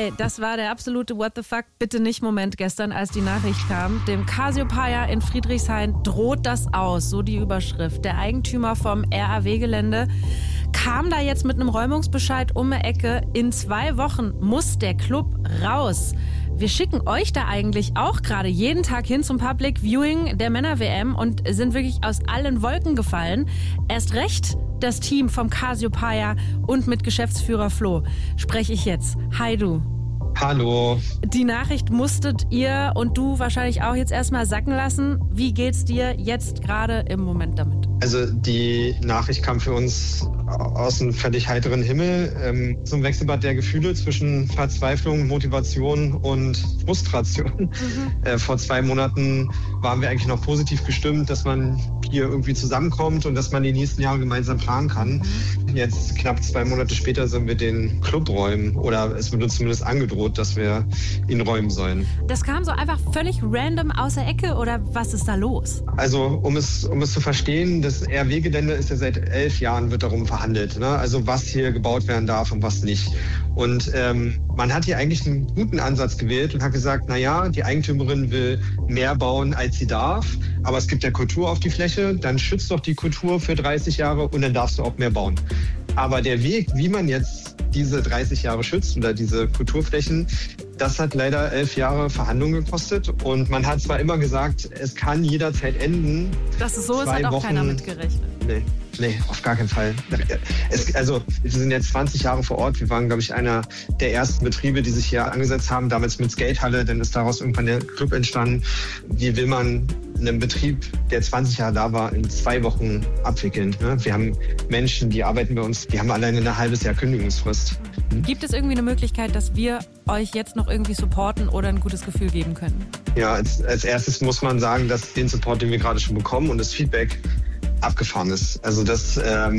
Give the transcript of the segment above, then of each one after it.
Ey, das war der absolute What the fuck, bitte nicht Moment gestern, als die Nachricht kam. Dem Cassiopeia in Friedrichshain droht das aus, so die Überschrift. Der Eigentümer vom RAW-Gelände kam da jetzt mit einem Räumungsbescheid um die Ecke. In 2 Wochen muss der Club raus. Wir schicken euch da eigentlich auch gerade jeden Tag hin zum Public Viewing der Männer-WM und sind wirklich aus allen Wolken gefallen. Erst recht das Team vom Cassiopeia und mit Geschäftsführer Flo spreche ich jetzt. Hi du. Hallo. Die Nachricht musstet ihr und du wahrscheinlich auch jetzt erstmal sacken lassen. Wie geht's dir jetzt gerade im Moment damit? Also die Nachricht kam für uns aus einem völlig heiteren Himmel. So ein Wechselbad der Gefühle zwischen Verzweiflung, Motivation und Frustration. Vor 2 Monaten waren wir eigentlich noch positiv gestimmt, dass man hier irgendwie zusammenkommt und dass man die nächsten Jahre gemeinsam planen kann. Jetzt knapp 2 Monate später sollen wir den Club räumen oder es wird uns zumindest angedroht, dass wir ihn räumen sollen. Das kam so einfach völlig random aus der Ecke oder was ist da los? Also um es zu verstehen, das RW-Gelände ist ja seit 11 Jahren wird darum verhandelt, ne? Also was hier gebaut werden darf und was nicht. Und man hat hier eigentlich einen guten Ansatz gewählt und hat gesagt, naja, die Eigentümerin will mehr bauen, als sie darf, aber es gibt ja Kultur auf die Fläche, dann schützt doch die Kultur für 30 Jahre und dann darfst du auch mehr bauen. Aber der Weg, wie man jetzt diese 30 Jahre schützt oder diese Kulturflächen, das hat leider 11 Jahre Verhandlungen gekostet. Und man hat zwar immer gesagt, es kann jederzeit enden. Dass es so ist, hat auch keiner mitgerechnet. Nee, auf gar keinen Fall. Wir sind jetzt 20 Jahre vor Ort. Wir waren, glaube ich, einer der ersten Betriebe, die sich hier angesetzt haben. Damals mit Skatehalle, dann ist daraus irgendwann der Club entstanden. Wie will man einen Betrieb, der 20 Jahre da war, in 2 Wochen abwickeln? Ne? Wir haben Menschen, die arbeiten bei uns, die haben alleine ein halbes Jahr Kündigungsfrist. Gibt es irgendwie eine Möglichkeit, dass wir euch jetzt noch irgendwie supporten oder ein gutes Gefühl geben können? Ja, als erstes muss man sagen, dass den Support, den wir gerade schon bekommen und das Feedback abgefahren ist. Also das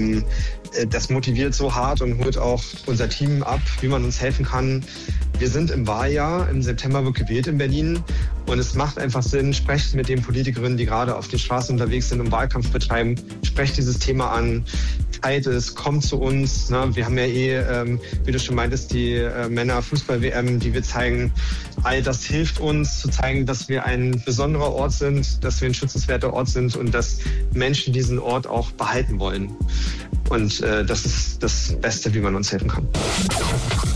motiviert so hart und holt auch unser Team ab, wie man uns helfen kann. Wir sind im Wahljahr, im September wird gewählt in Berlin und es macht einfach Sinn, sprecht mit den Politikerinnen, die gerade auf den Straßen unterwegs sind und Wahlkampf betreiben, sprecht dieses Thema an, teilt es, kommt zu uns. Ne? Wir haben ja wie du schon meintest, die Männer-Fußball-WM, die wir zeigen. All das hilft uns zu zeigen, dass wir ein besonderer Ort sind, dass wir ein schützenswerter Ort sind und dass Menschen diesen Ort auch behalten wollen. Und das ist das Beste, wie man uns helfen kann.